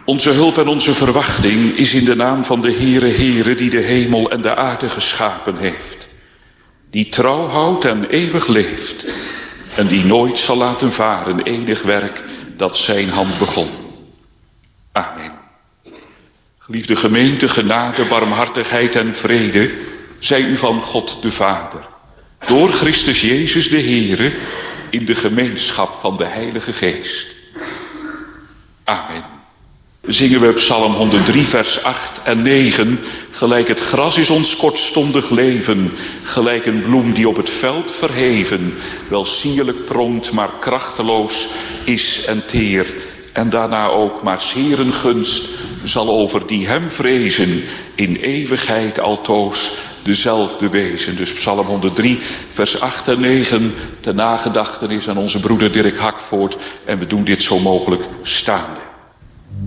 Onze hulp en onze verwachting is in de naam van de Heere die de hemel en de aarde geschapen heeft. Die trouw houdt en eeuwig leeft. En die nooit zal laten varen enig werk dat zijn hand begon. Amen. Geliefde gemeente, genade, barmhartigheid en vrede zij u van God de Vader. Door Christus Jezus de Heere in de gemeenschap van de Heilige Geest. Amen. Zingen we Psalm 103 vers 8 en 9. Gelijk het gras is ons kortstondig leven, gelijk een bloem die op het veld verheven, wel sierlijk pronkt, maar krachteloos is en teer. En daarna ook maar 's Heeren gunst zal over die hem vrezen in eeuwigheid altoos dezelfde wezen. Dus Psalm 103 vers 8 en 9 ter nagedachtenis aan onze broeder Dirk Hakvoort. En we doen dit zo mogelijk staande.